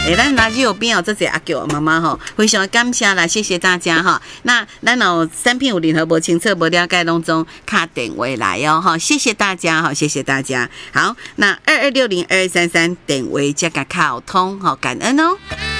咱垃圾有边哦，这些阿舅妈妈哈，非常感谢啦，谢谢大家哈。那咱有产品有任何无清楚、无了解当中，卡电话来哦哈，谢谢大家哈，谢谢大家。好，那22602233电话加个卡通哈，感恩哦。